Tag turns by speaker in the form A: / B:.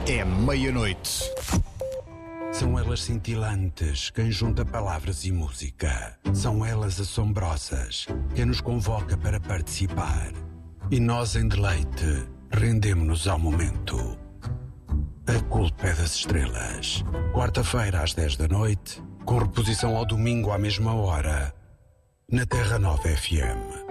A: É meia-noite.
B: São elas cintilantes, quem junta palavras e música. São elas assombrosas, quem nos convoca para participar. E nós, em deleite, rendemo-nos ao momento. A culpa é das estrelas. Quarta-feira, às 10 da noite, com reposição ao domingo à mesma hora, na Terra Nova FM.